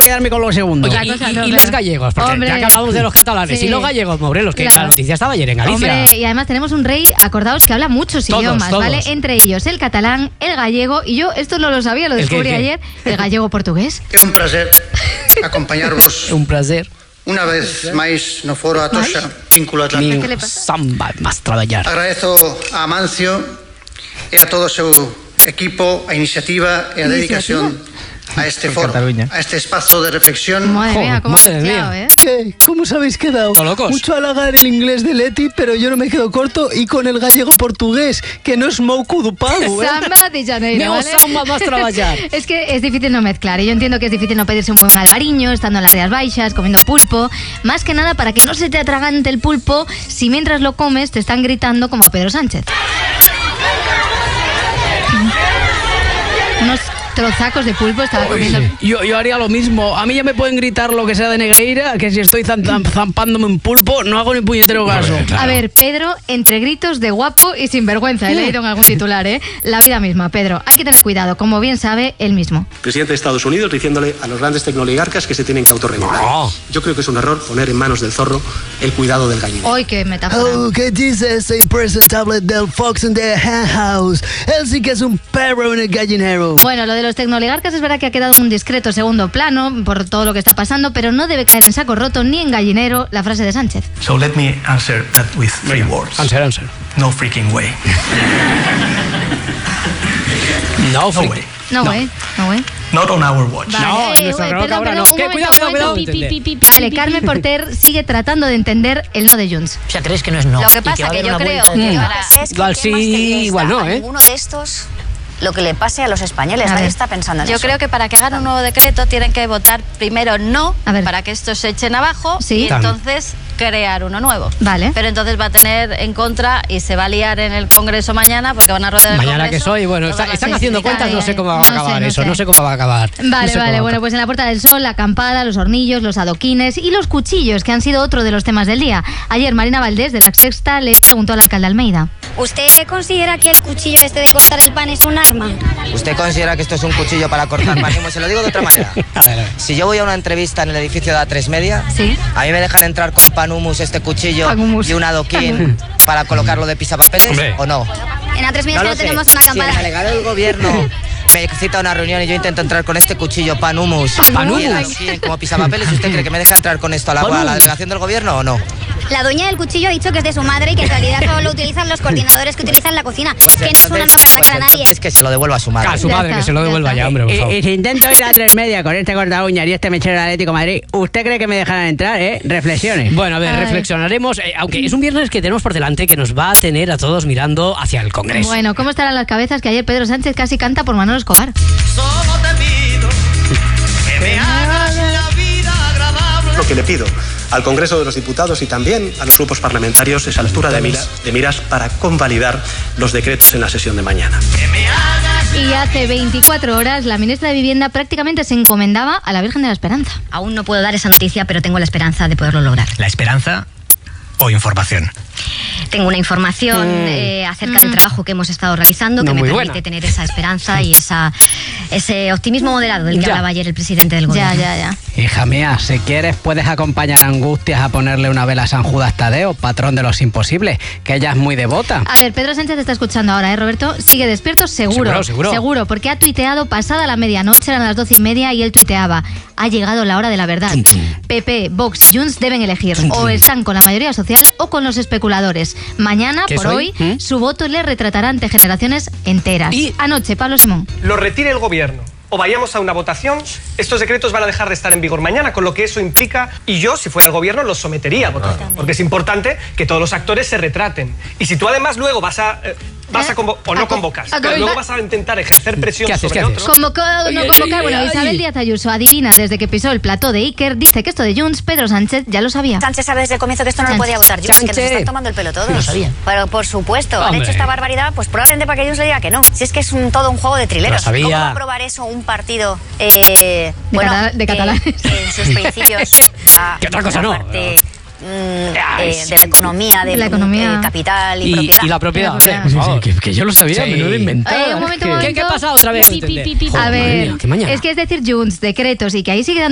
quedarme con lo segundo. Y los gallegos, porque hombre, ya que hablamos de los catalanes, sí. Y los gallegos, Morelos, que claro. la noticia estaba ayer en Galicia. Hombre, y además tenemos un rey, acordaos, que habla muchos idiomas, todos. ¿vale? Entre ellos el catalán, el gallego, y yo esto no lo sabía, lo descubrí ayer, el gallego portugués. É un prazer acompañarvos Un placer. unha vez máis no Foro Atocha Vínculo Atlántico. Nin samba más traballar. Agradezo a Amancio e a todo o seu equipo a iniciativa e a dedicación a este foro, a este espazo de reflexión. Madre mía, cómo madre has mía. ¿eh? ¿Qué? ¿Cómo os habéis quedado? Locos. Mucho halagar el inglés de Leti, pero yo no me quedo corto y con el gallego portugués, que no es mouco do pago, ¿eh? Samba de Janeiro, Meu ¿vale? samba más traballar. Es que es difícil no mezclar, y yo entiendo que es difícil no pedirse un buen albariño, estando en las Rías Baixas, comiendo pulpo, más que nada para que no se te atragante el pulpo si mientras lo comes te están gritando como a Pedro Sánchez. Unos trozacos de pulpo estaba comiendo. Yo haría lo mismo. A mí ya me pueden gritar lo que sea de Negreira, que si estoy zampándome un pulpo, no hago ni puñetero caso. A ver, Pedro, entre gritos de guapo y sinvergüenza, he leído en algún titular, ¿eh? La vida misma, Pedro. Hay que tener cuidado, como bien sabe él mismo. Presidente de Estados Unidos diciéndole a los grandes tecnoligarcas que se tienen que autorregular. No. Yo creo que es un error poner en manos del zorro el cuidado del gallinero. ¡Ay, qué metáfora! Oh, ¿qué dices, impresentable del Fox in the Hen House? Él sí que es un perro en el gallinero. Bueno, lo de los tecnoligarcas es verdad que ha quedado en un discreto segundo plano por todo lo que está pasando, pero no debe caer en saco roto ni en gallinero la frase de Sánchez. So let me answer that with 3 words. Answer. No freaking way. No, No way. No, güey, no, güey. Not on our watch. No, en nuestro reloj ahora no. un ¿Qué? momento, Cuidado. Vale, Carmen Porter sigue tratando de entender el no de Junts. O sea, ¿crees que no es no? Lo que pasa que yo creo que Igual sí, igual no, ¿eh? ninguno de estos lo que le pase a los españoles. Nadie está pensando en Yo eso. creo que para que hagan un nuevo decreto tienen que votar primero no, A ver. para que estos se echen abajo, Sí. y entonces crear uno nuevo. Vale. Pero entonces va a tener en contra y se va a liar en el Congreso mañana porque van a rodear el Mañana Congreso. que soy, bueno, todas las están haciendo cuentas, no sé cómo va a No sé, acabar no eso, sé. no sé cómo va a acabar. Vale, No sé cómo va a bueno, acabar. pues en la Puerta del Sol, la acampada, los hornillos, los adoquines y los cuchillos, que han sido otro de los temas del día. Ayer Marina Valdés, de La Sexta, le preguntó al alcalde Almeida. ¿Usted considera que el cuchillo este de cortar el pan es un arma? ¿Usted considera que esto es un cuchillo para cortar pan? Se lo digo de otra manera. A ver. Si yo voy a una entrevista en el edificio de A3 Media, Sí. a mí me dejan entrar con pan hummus, este cuchillo Pan hummus. y un adoquín para colocarlo de pisapapeles, Hombre. ¿o no? En A3 Media No no lo sé. tenemos una Si el acampada. delegado del gobierno me cita a una reunión y yo intento entrar con este cuchillo pan hummus Pan y el hummus. adoquín como pisapapeles, ¿usted cree que me deja entrar con esto a la Pan delegación del gobierno o no? La dueña del cuchillo ha dicho que es de su madre y que en realidad solo lo utilizan los coordinadores que utilizan la cocina. Pues que no es un arma para atacar a nadie. entonces que se lo devuelva a su madre. A su Ya madre, está, que se lo ya devuelva está. ya, hombre, por favor. Y si intento ir a 3 Media con este corta uñas y este mechero del Atlético de Madrid, ¿usted cree que me dejarán entrar, Reflexiones. Bueno, a ver, Ay. reflexionaremos, aunque es un viernes que tenemos por delante que nos va a tener a todos mirando hacia el Congreso. Bueno, ¿cómo estarán las cabezas que ayer Pedro Sánchez casi canta por Manolo Escobar? Solo te pido que me hagas la vida agradable. Lo que le pido al Congreso de los Diputados y también a los grupos parlamentarios es altura de miras para convalidar los decretos en la sesión de mañana. Y hace 24 horas la ministra de Vivienda prácticamente se encomendaba a la Virgen de la Esperanza. Aún no puedo dar esa noticia, pero tengo la esperanza de poderlo lograr. ¿La esperanza o información? Tengo una información acerca del trabajo que hemos estado realizando que No, me muy permite buena. tener esa esperanza y ese optimismo moderado del que Ya. hablaba ayer el presidente del gobierno. Ya. Hija mía, si quieres puedes acompañar a Angustias a ponerle una vela a San Judas Tadeo, patrón de los imposibles, que ella es muy devota. A ver, Pedro Sánchez está escuchando ahora, Roberto? Sigue despierto, seguro. Seguro. Porque ha tuiteado pasada la medianoche, eran las 12:30, y él tuiteaba: ha llegado la hora de la verdad. PP, Vox y Junts deben elegir. O están con la mayoría social o con los especuladores. Mañana, ¿Qué por soy? hoy, su voto le retratará ante generaciones enteras. Y- Anoche, Pablo Simón. Lo retire el gobierno o vayamos a una votación, estos decretos van a dejar de estar en vigor mañana, con lo que eso implica, y yo, si fuera el gobierno, los sometería a votación, porque es importante que todos los actores se retraten. Y si tú además luego vas a no convocas, pero luego vas a intentar ejercer presión sobre otros. Convocado o no convocar. Bueno, Isabel Díaz Ayuso adivina desde que pisó el plató de Iker, dice que esto de Junts, Pedro Sánchez ya lo sabía. Sánchez sabe desde el comienzo que esto no lo podía votar Junts, que nos están tomando el pelo todos. Lo sabía. Pero por supuesto, han Hombre. hecho esta barbaridad, pues probablemente para que Junts le diga que no. Si es que es todo un juego de trileros. Lo sabía. ¿Cómo va a aprobar eso un partido de catalanes? que en sus principios ¿Qué otra cosa la no? parte, de la economía, del La economía. capital y propiedad. Y la propiedad, Y la hombre, por favor. Que yo lo sabía, Sí. me lo he inventado. Un momento. ¿Qué pasa otra vez? A ver, ¿Qué mañana? es que es decir Junts, decretos, y que ahí sigue dando